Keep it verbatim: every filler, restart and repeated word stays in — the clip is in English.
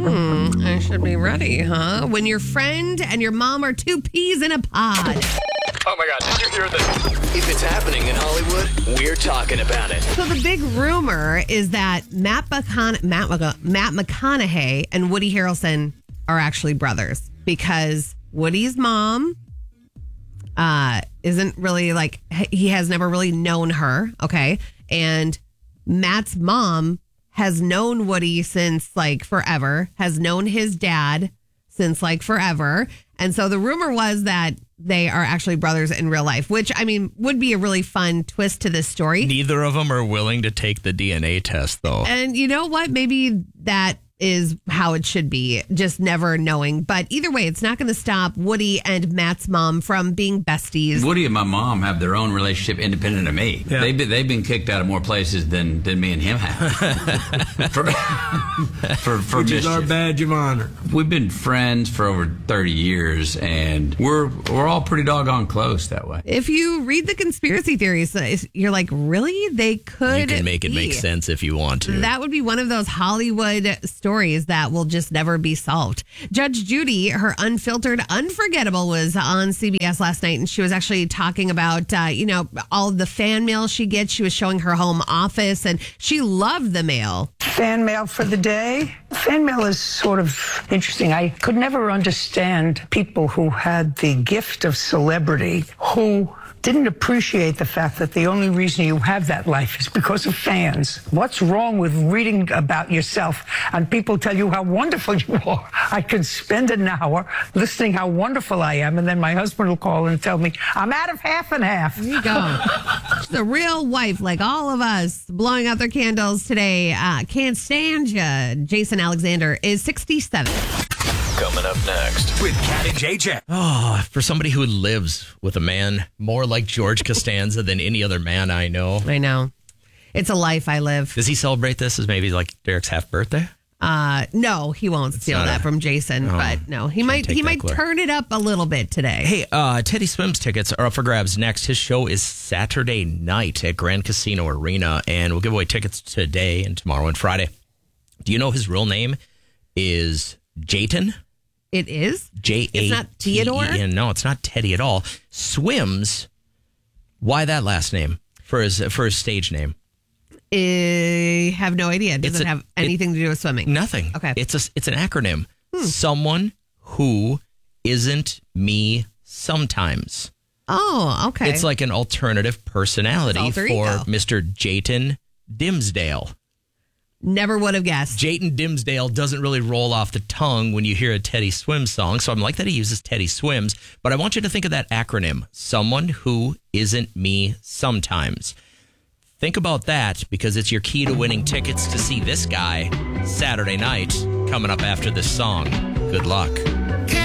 Hmm, I should be ready, huh? When your friend and your mom are two peas in a pod. Oh my God, did you hear this? If it's happening in Hollywood, we're talking about it. So the big rumor is that Matt, McCona- Matt, McC- Matt McConaughey and Woody Harrelson are actually brothers because Woody's mom uh, isn't really like, he has never really known her, okay? And Matt's mom has known Woody since like forever, has known his dad since like forever. And so the rumor was that they are actually brothers in real life, which, I mean, would be a really fun twist to this story. Neither of them are willing to take the D N A test, though. And you know what? Maybe that is how it should be, just never knowing. But either way, it's not going to stop Woody and Matt's mom from being besties. Woody and my mom have their own relationship independent of me. Yeah. They've, been, they've been kicked out of more places than, than me and him have. for, for, for Which is our badge of honor. We've been friends for over thirty years, and we're we're all pretty doggone close that way. If you read the conspiracy theories, you're like, really? They could You can make it be. make sense if you want to. That would be one of those Hollywood stories that will just never be solved. Judge Judy, her Unfiltered Unforgettable, was on C B S last night, and she was actually talking about, uh, you know, all the fan mail she gets. She was showing her home office, and she loved the mail. Fan mail for the day. Fan mail is sort of interesting. I could never understand people who had the gift of celebrity who didn't appreciate the fact that the only reason you have that life is because of fans. What's wrong with reading about yourself and people tell you how wonderful you are? I could spend an hour listening how wonderful I am, and then my husband will call and tell me, I'm out of half and half. There you go. She's a real wife like all of us, blowing out their candles today. Uh, can't stand ya. Jason Alexander is sixty-seven. Coming up next with Cat and J J. Oh, for somebody who lives with a man more like George Costanza than any other man I know. I know. It's a life I live. Does he celebrate this as maybe like Derek's half birthday? Uh, no, he won't It's steal not that a- from Jason, Oh, but no, he can't might take he that, might Claire. turn it up a little bit today. Hey, uh, Teddy Swims tickets are up for grabs next. His show is Saturday night at Grand Casino Arena, and we'll give away tickets today and tomorrow and Friday. Do you know his real name is Jayton? It is? J A T E N. It's not Theodore? No, it's not Teddy at all. Swims. Why that last name for his for his stage name? I have no idea. Does It's it a- have anything to do with swimming? Nothing. Okay. It's a it's an acronym. Someone who isn't me sometimes. Oh, okay. It's like an alternative personality It's alter for ego. Mister Jayton Dimsdale. Never would have guessed. Jayton Dimsdale doesn't really roll off the tongue when you hear a Teddy Swims song, so I'm like that he uses Teddy Swims, but I want you to think of that acronym, someone who isn't me sometimes. Think about that because it's your key to winning tickets to see this guy Saturday night coming up after this song. Good luck.